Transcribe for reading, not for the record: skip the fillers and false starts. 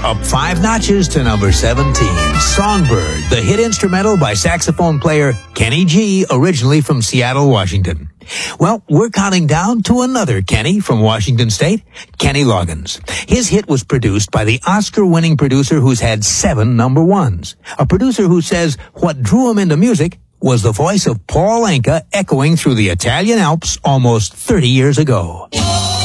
up 5 notches to number 17. Songbird, the hit instrumental by saxophone player Kenny G, originally from Seattle, Washington. Well, we're counting down to another Kenny from Washington State, Kenny Loggins. His hit was produced by the Oscar-winning producer who's had 7 number ones. A producer who says what drew him into music was the voice of Paul Anka echoing through the Italian Alps almost 30 years ago.